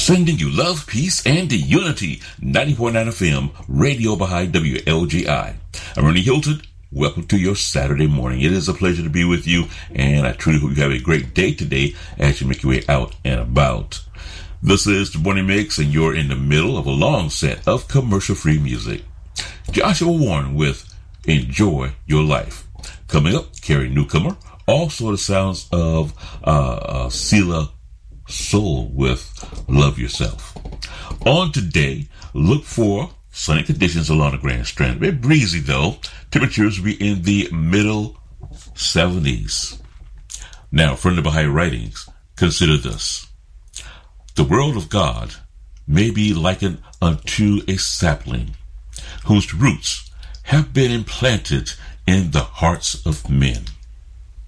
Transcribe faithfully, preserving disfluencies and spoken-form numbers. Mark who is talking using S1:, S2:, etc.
S1: Sending you love, peace, and unity. ninety point nine F M, Radio Baha'i, W L G I. I'm Ernie Hilton. Welcome to your Saturday morning. It is a pleasure to be with you, and I truly hope you have a great day today as you make your way out and about. This is the Morning Mix, and you're in the middle of a long set of commercial-free music. Joshua Warren with Enjoy Your Life. Coming up, Carrie Newcomer. Also the sounds of uh, uh, Sela Soul with Love Yourself. On today, look for sunny conditions along the Grand Strand. A bit breezy though. Temperatures will be in the middle seventies. Now, from the Baha'i writings, consider this. The world of God may be likened unto a sapling whose roots have been implanted in the hearts of men.